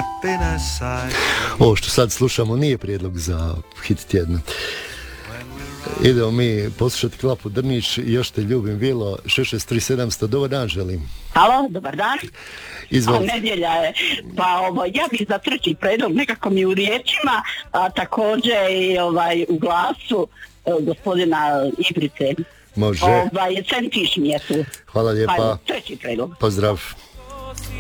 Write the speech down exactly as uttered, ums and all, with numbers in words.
Ovo što sad slušamo nije prijedlog za hit tjedna. Idemo mi poslušati Klapu Drnić i Još te ljubim Vilo šest šest tri sedamsto. Dobar dan želim. Halo, dobar dan. Izvolite. A nedjelja je, pa ovo, ja bih za treći predlog nekako mi u riječima, a također i ovaj, u glasu e, gospodina Ibrice. Može. Ovaj, Centiš mi je tu. Hvala lijepa. Ajde, treći predlog. Pozdrav.